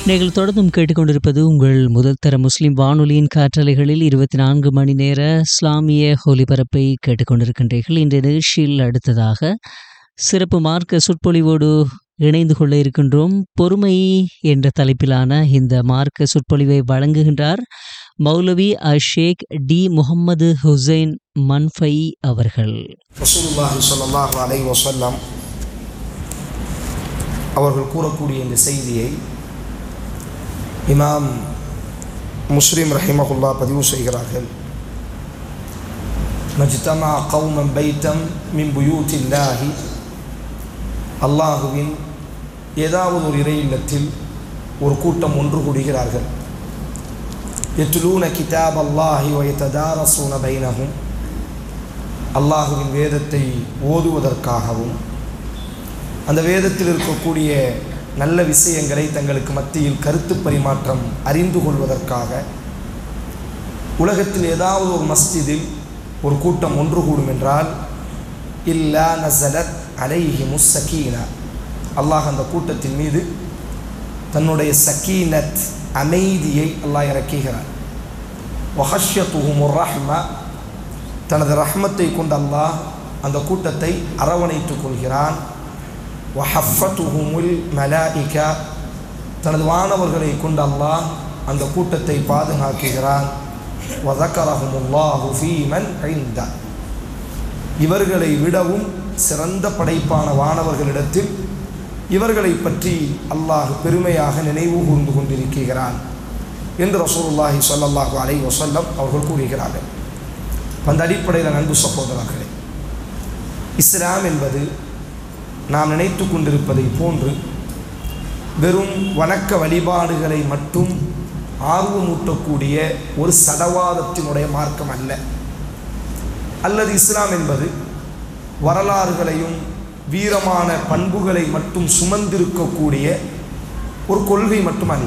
நீங்கள் தொடர்ந்தும் கேட்டுக்கொண்டிருப்பது உங்கள் முதல் தர முஸ்லிம் வானொலியின் காற்றலைகளில் 24 மணி நேர இஸ்லாமிய ஒலிபரப்பை கேட்டுக்கொண்டிருக்கின்றீர்கள். இன்றைய நிகழ்ச்சியில் அடுத்ததாக சிறப்பு மார்க்க சொற்பொழிவோடு இணைந்து கொள்ள இருக்கின்றோம். பொறுமை என்ற தலைப்பிலான இந்த மார்க்க சொற்பொழிவை வழங்குகின்றார் மௌலவி ஷேக் டி முகமது ஹுசைன் மன்ஃபை அவர்கள். ரசூலுல்லாஹி ஸல்லல்லாஹு அலைஹி வஸல்லம் அவர்கள் கூறக்கூடிய இந்த செய்தியை இமாம் முஸ்லிம் ரஹிமஹுல்லா பதிவு செய்கிறார்கள். மஜ்தமா கௌமன் பைத்தம் மின் புயூத்தில்லாஹி, அல்லாஹுவின் ஏதாவது ஒரு இறை இல்லத்தில் ஒரு கூட்டம் ஒன்று கூடுகிறார்கள். யத்லூன கிதாப் அல்லாஹி வ யததாரஸூன பைனஹும், அல்லாஹுவின் வேதத்தை ஓதுவதற்காகவும் அந்த வேதத்தில் இருக்கக்கூடிய நல்ல விஷயங்களை தங்களுக்கு மத்தியில் கருத்து பரிமாற்றம் அறிந்து கொள்வதற்காக உலகத்தில் ஏதாவது ஒரு மஸ்ஜிதில் ஒரு கூட்டம் ஒன்று கூடும் என்றால் இல்லா நஸலத் அலைஹிமுஸ் ஸகீனா, அல்லாஹ் அந்த கூட்டத்தின் மீது தன்னுடைய சகீனத் அமைதியை அல்லாஹ் இறக்குகிறார். வஹஷ்யத்துஹுமுர் ரஹ்மா, தனது ரஹ்மத்தை கொண்டு அல்லாஹ் அந்த கூட்டத்தை அரவணைத்துக் கொள்கிறான். வஹஃபத்துஹுமுல் மலாயிகா, தனது வானவர்களை கொண்டு அல்லாஹ் அந்த கூட்டத்தை பாதுகாக்கிறான். வதக்கரஹுமுல்லாஹு ஃபீமன் இன்த, இவர்களை விடவும் சிறந்த படைப்பான வானவர்களிடத்தில் இவர்களை பற்றி அல்லாஹ் பெருமையாக நினைவு கூர்ந்து கொண்டிருக்கிறான் என்று ரசூலுல்லாஹி ஸல்லல்லாஹு அலைஹி வஸல்லம் அவர்கள் கூறுகிறார்கள். அந்த அடிப்படையில் அன்பு சகோதரர்களே, இஸ்லாம் என்பது நாம் நினைத்து கொண்டிருப்பதை போன்று வெறும் வணக்க வழிபாடுகளை மட்டும் ஆர்வமூட்டக்கூடிய ஒரு சடவாதத்தினுடைய மார்க்கம் அல்ல. அல்லது இஸ்லாம் என்பது வரலாறுகளையும் வீரமான பண்புகளை மட்டும் சுமந்திருக்கக்கூடிய ஒரு கொள்கை மட்டுமல்ல.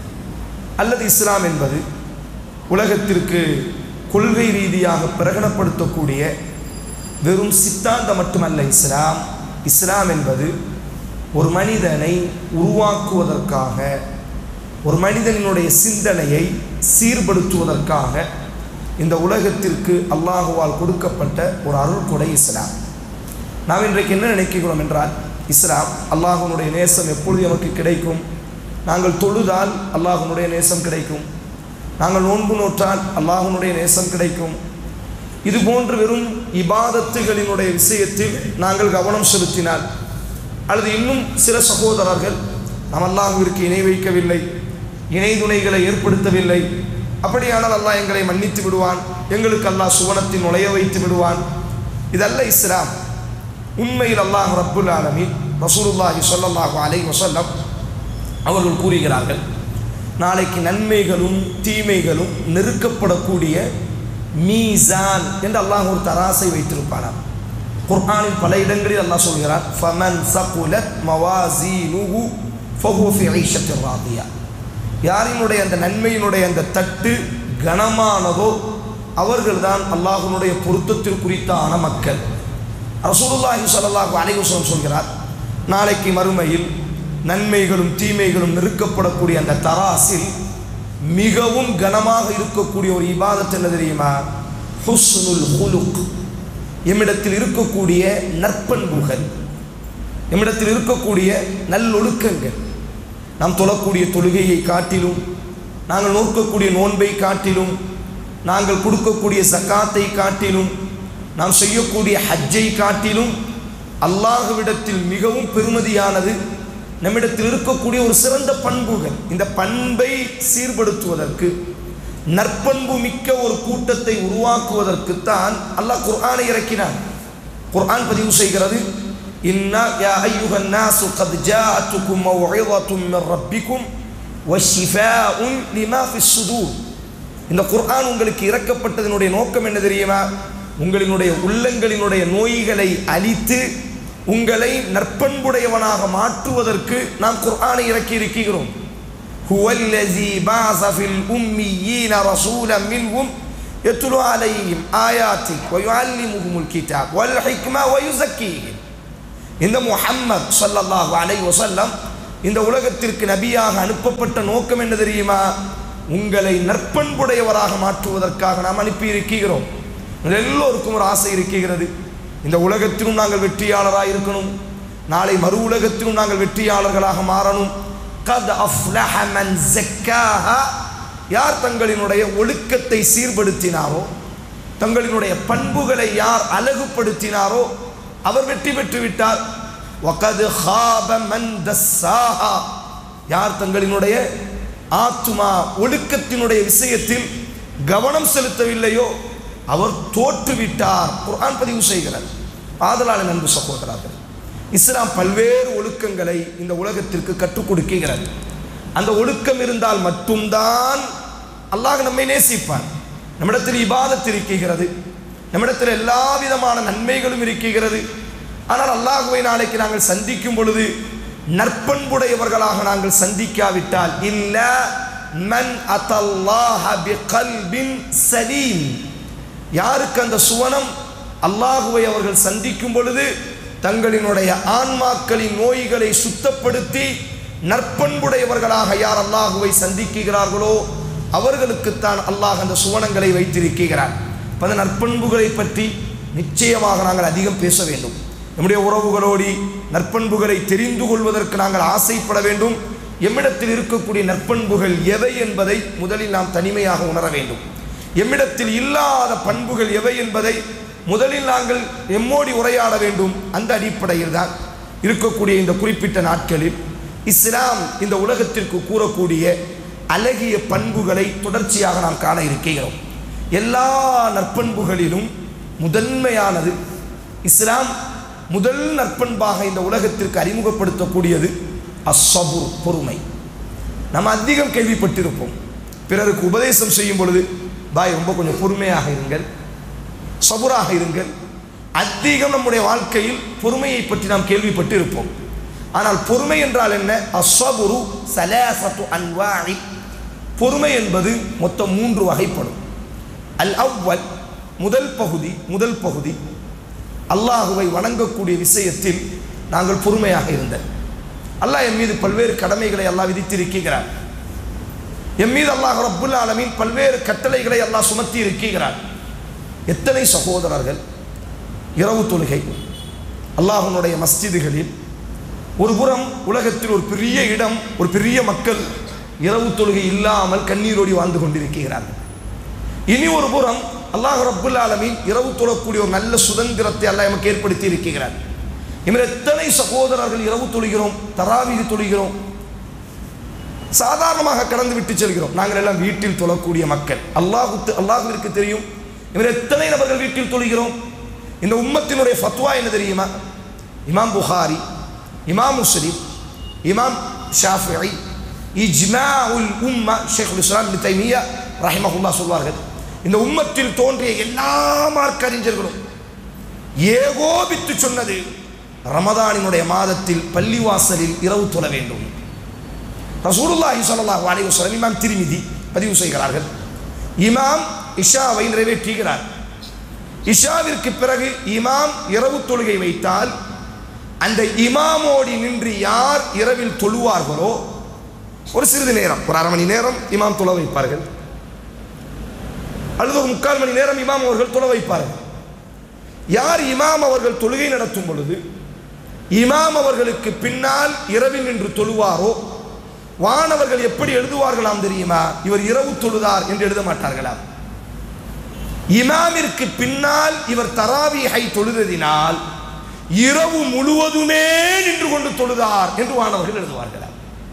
அல்லது இஸ்லாம் என்பது உலகத்திற்கு கொள்கை ரீதியாக பிரகடனப்படுத்தக்கூடிய வெறும் சித்தாந்தம் மட்டுமல்ல. இஸ்லாம் என்பது ஒரு மனிதனை உருவாக்குவதற்காக, ஒரு மனிதனுடைய சிந்தனையை சீர்படுத்துவதற்காக இந்த உலகத்திற்கு அல்லாஹுவால் கொடுக்கப்பட்ட ஒரு அருள்கொடை இஸ்லாம். நாம் இன்றைக்கு என்ன நினைக்கிறோம் என்றால், இஸ்லாம் அல்லாஹ்வுடைய நேசம் எப்பொழுது நமக்கு கிடைக்கும்? நாங்கள் தொழுதால் அல்லாஹ்வுடைய நேசம் கிடைக்கும், நாங்கள் நோன்பு நோற்றால் அல்லாஹ்வுடைய நேசம் கிடைக்கும். இது போன்று வெறும் இபாதத்துகளினுடைய விஷயத்தில் நாங்கள் கவனம் செலுத்தினால், அல்லது இன்னும் சில சகோதரர்கள் நாம் அல்லாஹ்விற்கு இணை வைக்கவில்லை, இணை துணைகளை ஏற்படுத்தவில்லை, அப்படியானால் அல்லாஹ் எங்களை மன்னித்து விடுவான், எங்களுக்கு அல்லாஹ் சுவனத்தில் நுழைய வைத்து விடுவான். இதல்ல இஸ்லாம். உண்மையில் அல்லாஹ் ரப்புல் ஆலமீன் ரசூலுல்லாஹி ஸல்லல்லாஹு அலைஹி வஸல்லம் அவர்கள் கூறுகிறார்கள், நாளைக்கு நன்மைகளும் தீமைகளும் நெருக்கப்படக்கூடிய மீசான் என்று அல்லாஹ் ஒரு தராசை வைத்திருப்பானாம். குர்ஆனில் பல இடங்களில் அல்லாஹ் சொல்கிறார், ஃபமன் ஸகுலத் மவாஸீனுஹு ஃபஹுவ ஃபீ ஈஷத்திர் ராதியா, யாரினுடைய அந்த நன்மையினுடைய அந்த தட்டு கனமானதோ அவர்கள்தான் அல்லாஹ்வுடைய பொருத்தத்திற்குரித்தான மக்கள். ரசூலுல்லாஹி ஸல்லல்லாஹு அலைஹி வஸல்லம் சொல்கிறார், நாளைக்கு மறுமையில் நன்மைகளும் தீமைகளும் நெருக்கப்படக்கூடிய அந்த தராசில் மிகவும் கனமாக இருக்கக்கூடிய ஒரு இபாதத் என்ன தெரியுமா? ஹுஸ்னுல் குலுக், எம்மிடத்தில் இருக்கக்கூடிய நற்பண்புகள், எம்மிடத்தில் இருக்கக்கூடிய நல்லொழுக்கங்கள். நாம் தொழக்கூடிய தொழுகையை காட்டிலும், நாங்கள் நோக்கக்கூடிய நோன்பை காட்டிலும், நாங்கள் கொடுக்கக்கூடிய ஸகாத்தை காட்டிலும், நாம் செய்யக்கூடிய ஹஜ்ஜை காட்டிலும் அல்லாஹ்விடத்தில் மிகவும் பெருமதியானது நம்மிடத்தில் இருக்கக்கூடிய ஒரு சிறந்த பண்புகள். இந்த பண்பை சீர்படுத்துவதற்கு, நற்பண்பு மிக்க ஒரு கூட்டத்தை உருவாக்குவதற்குத்தான் அல்லாஹ் குர்ஆனை இறக்கினான். குர்ஆன் பதிவு செய்கிறது, இன்னா யா அய்யுஹன் நாஸு கத் ஜாஅத்துக்கும் மவ்இஸத்தும் மிர் ரப்பிக்கும் வஷிஃபாஉன் லிமா ஃபிஸ் ஸுதூர். இந்த குர்ஆன் உங்களுக்கு இறக்கப்பட்டதனுடைய நோக்கம் என்ன தெரியுமா? உங்களினுடைய உள்ளங்களினுடைய நோய்களை அழித்து உங்களை நற்பண்புடையவனாக மாற்றுவதற்கு நாம் குர்ஆனை இறக்கி இருக்கிறோம். ஹுவல்லஸீ பஅஸ ஃபில் உம்மீயீன ரசூலன் மின்ஹும் யத்லு அலைஹிம் ஆயாத்திஹி வ யுஅல்லிமுஹுமுல் கிதாப் வல் ஹிக்ம வ யுஸக்கீஹிம். இந்த முஹம்மத் ஸல்லல்லாஹு அலைஹி வஸல்லம் இந்த உலகத்திற்கு நபியாக அனுப்பப்பட்ட நோக்கம் என்ன தெரியுமா? உங்களை நற்பண்புடையவராக மாற்றுவதற்காக நாம் அனுப்பி இருக்கிறோம். எல்லோருக்கும் ஒரு ஆசை இருக்கிறது, இந்த உலகத்திலும் நாங்கள் வெற்றியாளராக இருக்கணும், நாளை மறு உலகத்திலும் நாங்கள் வெற்றியாளர்களாக மாறணும். கத் அஃப்லஹ மன் ஸக்காஹா, யார் தங்களினுடைய ஒழுக்கத்தை சீர்படுத்தினாரோ, தங்களினுடைய பண்புகளை யார் அழகுபடுத்தினாரோ அவர் வெற்றி பெற்று விட்டார். வகத் ஹாப மன் தஸ்ஸாஹா, யார் தங்களினுடைய ஆத்துமா ஒழுக்கத்தினுடைய விஷயத்தில் கவனம் செலுத்தவில்லையோ அவர் தோற்றுவிட்டார். குர்ஆன் பதிவு செய்கிறது. ஆதலால் அன்பு சகோதரர்களே, இஸ்லாம் பல்வேறு ஒழுக்கங்களை இந்த உலகத்திற்கு கற்றுக் கொடுக்கிறது. அந்த ஒழுக்கம் இருந்தால் மட்டும்தான் அல்லாஹ் நம்மை நேசிப்பான். நம்மிடத்தில் இபாதத் இருக்கிறது, நம்மிடத்தில் எல்லா விதமான நன்மைகளும் இருக்கிறது. ஆனால் அல்லாஹ்வை நாளைக்கு நாங்கள் சந்திக்கும் பொழுது நற்பண்புடையவர்களாக நாங்கள் சந்திக்காவிட்டால், இல்ல மன் அத்தல்லாஹ பிகல்பின் சலீம், யாருக்கு அந்த சுவனம் அல்லாஹுவை அவர்கள் சந்திக்கும் பொழுது தங்களினுடைய ஆன்மாக்களின் நோய்களை சுத்தப்படுத்தி நற்பண்புடையவர்களாக யார் அல்லாஹுவை சந்திக்கிறார்களோ அவர்களுக்குத்தான் அல்லாஹ் அந்த சுவனங்களை வைத்திருக்கிறார். அந்த நற்பண்புகளை பற்றி நிச்சயமாக நாங்கள் அதிகம் பேச வேண்டும். நம்முடைய உறவுகளோடு நற்பண்புகளை தெரிந்து கொள்வதற்கு நாங்கள் ஆசைப்பட வேண்டும். எம்மிடத்தில் இருக்கக்கூடிய நற்பண்புகள் எவை என்பதை முதலில் நாம் தனிமையாக உணர வேண்டும். எம்மிடத்தில் இல்லாத பண்புகள் எவை என்பதை முதலில் நாங்கள் எம்மோடி உரையாட வேண்டும். அந்த அடிப்படையில் தான் இருக்கக்கூடிய இந்த குறிப்பிட்ட நாட்களில் இஸ்லாம் இந்த உலகத்திற்கு கூறக்கூடிய அழகிய பண்புகளை தொடர்ச்சியாக நாம் காண இருக்கிறோம். எல்லா நற்பண்புகளிலும் முதன்மையானது இஸ்லாம் முதல் நற்பண்பாக இந்த உலகத்திற்கு அறிமுகப்படுத்தக்கூடியது அஸ்ஸபுர், பொறுமை. நம்ம அதிகம் கேள்விப்பட்டிருப்போம், பிறருக்கு உபதேசம் செய்யும் பொழுது பாய் ரொம்ப கொஞ்சம் பொறுமையாக இருங்கள், சபுராக இருங்கள். அதிகம் நம்முடைய வாழ்க்கையில் பொறுமையை பற்றி நாம் கேள்விப்பட்டு இருப்போம். ஆனால் பொறுமை என்றால் என்ன? அஸ்ஸபுரு ஸலாஸத்து அன்வாஇ, பொறுமை என்பது மொத்தம் 3 வகைப்படும். அல் அவ்வல், முதல் பகுதி அல்லாஹுவை வணங்கக்கூடிய விஷயத்தில் நாங்கள் பொறுமையாக இருந்தோம். அல்லாஹ் என் மீது பல்வேறு கடமைகளை அல்லாஹ் விதித்திருக்கிறார். என் மீது அல்லாஹ் ரப்புல் ஆலமீன் பல்வேறு கட்டளைகளை அல்லாஹ் சுமத்தி இருக்கிறார். எத்தனை சகோதரர்கள் இரவு தொழுகை அல்லாஹ்வுடைய மஸ்ஜிதுகளில், ஒரு புறம் உலகத்தில் ஒரு பெரிய இடம், ஒரு பெரிய மக்கள் இரவு தொழுகை இல்லாமல் கண்ணீரோடி வாழ்ந்து கொண்டிருக்கிறார்கள். இனி ஒரு புறம் அல்லாஹ் ரப்புல் ஆலமீன் இரவு தொழக்கூடிய ஒரு நல்ல சுதந்திரத்தை அல்லாஹ் நமக்கு ஏற்படுத்தி இருக்கிறார். இவர் எத்தனை சகோதரர்கள் இரவு தொழுகிறோம், தராவீஹ் தொழுகிறோம், சாதாரணமாக கடந்து விட்டு செல்கிறோம். நாங்கள் எல்லாம் வீட்டில் தொழக்கூடிய மக்கள். அல்லாஹ்விற்கு தெரியும் இவர் எத்தனை நபர்கள் வீட்டில் தொழுகிறோம். இந்த உம்மத்தினுடைய ஃபத்வா என்ன தெரியுமா? இமாம் புகாரி, இமாம் முஸ்லிம், இமாம் ஷாஃபிஈ, இஜ்மாஉல் உம்மா ஷேகுல் இஸ்லாம் இப்னு தைமிய்யா ரஹிமஹுல்லாஹ் சொல்வார்கள், இந்த உம்மத்தில் தோன்றிய எல்லா மார்க்க அறிஞர்களும் ஏகோபித்து சொன்னது ரமதானினுடைய மாதத்தில் பள்ளிவாசலில் இரவு தொழ வேண்டும். ரசூலுல்லாஹி ஸல்லல்லாஹு அலைஹி வஸல்லம் இமாம் திர்மிதி பதிவு செய்கிறார்கள், இமாம் இஷாவை நிறைவேற்றுகிறார். இஷாவிற்கு பிறகு இமாம் இரவு தொழுகை வைத்தால் அந்த இமாமோடி நின்று யார் இரவில் தொழுவார்களோ ஒரு சிறிது நேரம், ஒரு அரை மணி நேரம் இமாம் தொழ வைப்பார்கள், அல்லது ஒரு 3/4 மணி நேரம் இமாம் அவர்கள் தொழ வைப்பார்கள். யார் இமாம் அவர்கள் தொழுகை நடத்தும் பொழுது இமாம் அவர்களுக்கு பின்னால் இரவில் நின்று தொழுவாரோ வானவர்கள் எப்படி எழுதுவார்களாம் தெரியுமா? இவர் இரவு தொழுதார் என்று எழுத மாட்டார்களாம். இமாமிற்கு பின்னால் இவர் தராவீஹை தொழுததினால் இரவு முழுவதுமே நின்று கொண்டு தொழுதார் என்று வானவர்கள் எழுதுவார்களாம்.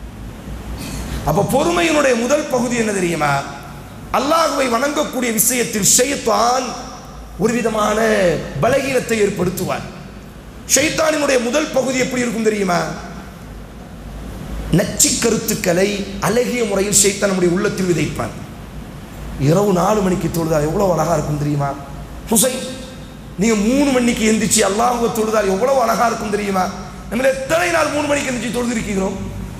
அப்ப பொறுமையினுடைய முதல் பகுதி என்ன தெரியுமா? அல்லாஹ்வை வணங்கக்கூடிய விஷயத்தில் ஷைத்தான் ஒரு விதமான பலகீனத்தை ஏற்படுத்துவார். ஷைத்தானினுடைய முதல் பகுதி எப்படி இருக்கும் தெரியுமா? நச்சு கருத்துக்களை அழகிய முறையில் ஷைத்தான் நம்முடைய உள்ளத்தில் விதைப்பான். இரவு 4 மணிக்கு தொழுதால் எவ்வளவு அழகா இருக்கும் தெரியுமா? ஹுசைன், நீங்க 3 மணிக்கு எந்திரிச்சு அல்லாஹ்வை தொழுதால் எவ்வளவு அழகா இருக்கும் தெரியுமா? நம்ம எத்தனை நாள் 3 மணிக்கு எந்திரிச்சு தொழுதிருக்கிறோம்?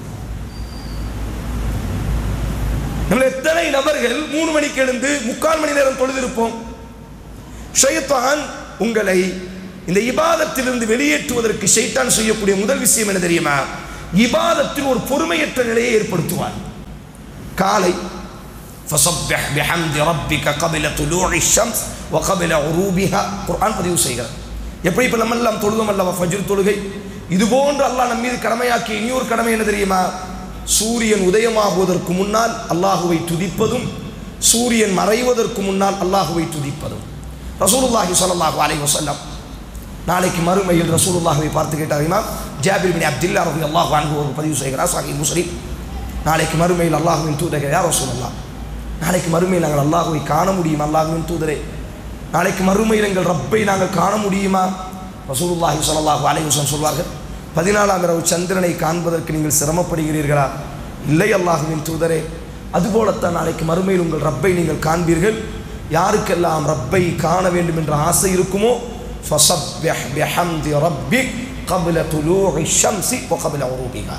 நம்ம எத்தனை நபர்கள் 3 மணிக்கு எழுந்து 3/4 மணி நேரம் தொழுதிருப்போம்? ஷைத்தான் உங்களை இந்த இபாதத்திலிருந்து வெளியேற்றுவதற்கு ஷைத்தான் செய்யக்கூடிய முதல் விஷயம் என்ன தெரியுமா? இபாதத்தில் ஒரு பொறுமையற்ற நிலையை ஏற்படுத்துவார். காலை فَسَبِّحْ بِحَمْدِ رَبِّكَ قَبْلَ طُلُوعِ الشَّمْسِ وَقَبْلَ غُرُوبِهَا குர்ஆன் பதிவு செய்கிறார். எப்படி இப்போ நம்ம எல்லாம் தொழுதோம் அல்லவா ஃபஜ்ர் தொழுகை, இது போன்று அல்லாஹ் நம்ம மீது கடமையாக்கிய இனியொரு கடமை என்ன தெரியுமா? சூரியன் உதயமாகுவதற்கு முன்னால் அல்லாஹுவை துதிப்பதும் சூரியன் மறைவதற்கு முன்னால் அல்லாஹுவை துதிப்பதும். ரசூலுல்லாஹி ஸல்லல்லாஹு அலைஹி வஸல்லம் நாளைக்கு மறுமையில் ரசூலுல்லாஹுவை பார்த்து கேட்டார். இமாம் ஜாபிர் பின் அப்துல்லாஹ் ரலியல்லாஹு அன்ஹு அவர்கள் பதிவு செய்கிறார் சஹீஹ் முஸ்லிம். நாளைக்கு மறுமையில் அல்லாஹுவின் தூதரே யா ரசூலல்லாஹ், நாளைக்கு மறுமையில் நாங்கள் அல்லாஹுவை காண முடியுமா? அல்லாஹுவின் தூதரே, நாளைக்கு மறுமையில் எங்கள் ரப்பை நாங்கள் காண முடியுமா? ரசூலுல்லாஹி ஸல்லல்லாஹு அலைஹி வஸல்லம் சொல்வார்கள், 14ஆம் இரவு சந்திரனை காண்பதற்கு நீங்கள் சிரமப்படுகிறீர்களா? இல்லை அல்லாஹுவின் தூதரே, அதுபோலத்தான் நாளைக்கு மறுமையில் உங்கள் ரப்பை நீங்கள் காண்பீர்கள். யாருக்கெல்லாம் ரப்பை காண வேண்டும் என்ற ஆசை இருக்குமோ ஃபஸப்பிஹ் பிஹம்தி ரப்பிக் قبل طلوع الشمس وقبل غروبها.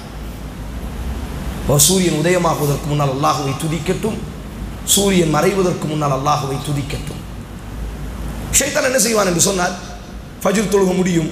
சூரியன் உதயமாகுவதற்கு முன்னால் அல்லாஹுவை துதிக்கட்டும், சூரியன் மறைவதற்கு முன்னால் அல்லாஹுவை துதிக்கட்டும். ஷைத்தான் என்ன செய்வான் என்று சொன்னால், ஃபஜ்ர் தொழுக முடியும்,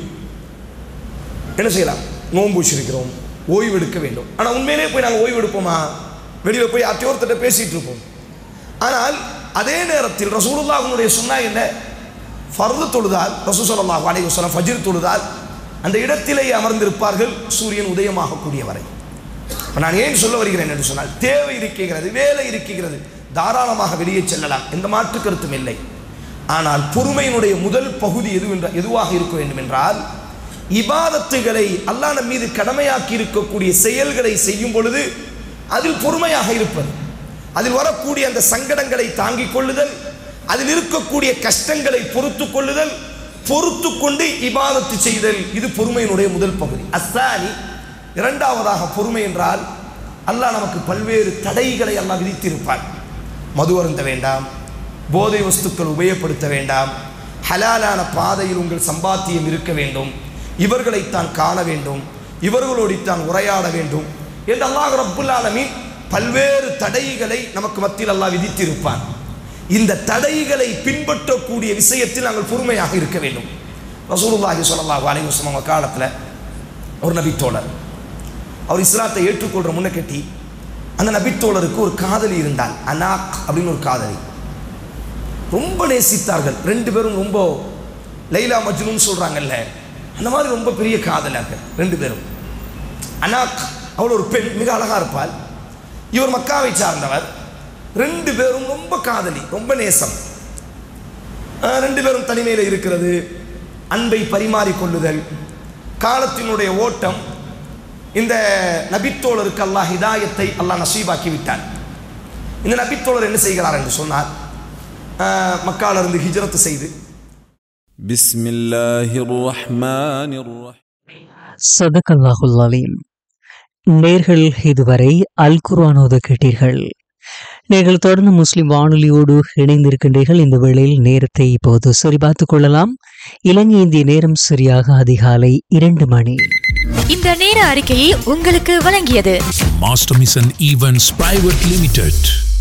என்ன செய்யலாம், நோன்பு வச்சிருக்கிறோம், ஓய்வு எடுக்க வேண்டும். ஆனால் உண்மையிலே போய் நாங்கள் ஓய்வு எடுப்போமா? வெளியில் போய் அத்தியோர்த்திட்ட பேசிகிட்டு இருப்போம். ஆனால் அதே நேரத்தில் ரசூலுல்லாஹ்வுடைய சுன்னா என்ன? ஃபர்து தொழுதால் ரசூல் ஸல்லல்லாஹு அலைஹி வஸல்லம் ஃபஜ்ர் தொழுதால் அந்த இடத்திலேயே அமர்ந்திருப்பார்கள் சூரியன் உதயமாகக்கூடிய வரை. நான் ஏன் சொல்ல வருகிறேன் என்று சொன்னால், தேவை இருக்கிறது, வேலை இருக்கிறது, தாராளமாக வெளியே செல்லலாம், எந்த மாற்று கருத்தும் இல்லை. ஆனால் பொறுமையினுடைய முதல் பகுதி எதுவாக இருக்க வேண்டும் என்றால், இபாதத்துகளை அல்லாஹ் நம் மீது கடமையாக்கி இருக்கக்கூடிய செயல்களை செய்யும் பொழுது அதில் பொறுமையாக இருப்பது, அதில் வரக்கூடிய அந்த சங்கடங்களை தாங்கிக் கொள்ளுதல், அதில் இருக்கக்கூடிய கஷ்டங்களை பொறுத்து கொள்ளுதல், பொறுத்து கொண்டு இபாதத்து செய்தல், இது பொறுமையினுடைய முதல் பகுதி. அஸ்ஸானி, இரண்டாவதாக பொறுமை என்றால் அல்லாஹ் நமக்கு பல்வேறு தடைகளை அல்லாஹ் விதித்திருப்பார். மது அருந்த வேண்டாம், போதை வஸ்துக்கள் உபயோகப்படுத்த வேண்டாம், ஹலாலான பாதையில் உங்கள் சம்பாத்தியம் இருக்க வேண்டும், இவர்களைத்தான் காண வேண்டும், இவர்களோடித்தான் உரையாட வேண்டும் என்று அல்லாஹ் ரப்புல் ஆலமீன் பல்வேறு தடைகளை நமக்கு மத்தியில் அல்லாஹ் விதித்திருப்பான். இந்த தடைகளை பின்பற்றக்கூடிய விஷயத்தில் நாங்கள் பொறுமையாக இருக்க வேண்டும். ரசூலுல்லாஹி ஸல்லல்லாஹு அலைஹி வஸல்லம் காலத்தில் ஒரு நபித்தோழர், அவர் இஸ்லாத்தை ஏற்றுக்கொள்கிற முன்ன கட்டி, அந்த நபித்தோழருக்கு ஒரு காதலி இருந்தால், அனாக் அப்படின்னு ஒரு காதலி, ரொம்ப நேசித்தார்கள். ரெண்டு பேரும் ரொம்ப லைலா மஜ்னூன் சொல்கிறாங்கல்ல, அந்த மாதிரி ரொம்ப பெரிய காதலாக ரெண்டு பேரும். அனாக் அவள் ஒரு பெண், மிக அழகாக இருப்பாள். இவர் மக்காவை சார்ந்தவர். ரெண்டு பேரும் ரொம்ப காதலி, ரொம்ப நேசம். ரெண்டு பேரும் தனிமையில் இருக்கிறது, அன்பை பரிமாறிக்கொள்ளுதல், காலத்தினுடைய ஓட்டம். இந்த நபித்தோழருக்கு அல்லாஹ் ஹிதாயத்தை அல்லாஹ் நசீபாக்கி விட்டார். இந்த நபித்தோழர் என்ன செய்கிறார் என்று சொன்னார், மக்காலிருந்து ஹிஜ்ரத் செய்து பிஸ்மில்லாஹிர் ரஹ்மானிர் ரஹீம். ஸதகல்லாஹுல் அலீம். நேர்கள் இதுவரை அல் குர்ஆன் ஓத கேட்டீர்கள். நீங்கள் தொடர்ந்து முஸ்லிம் வானொலியோடு இணைந்திருக்கின்றீர்கள். இந்த வேளையில் நேரத்தை இப்போது சரிபார்த்துக் கொள்ளலாம். இலங்கை இந்திய நேரம் சரியாக அதிகாலை 2 மணி. இந்த நேர அறிக்கையை உங்களுக்கு வழங்கியது master mission events private limited.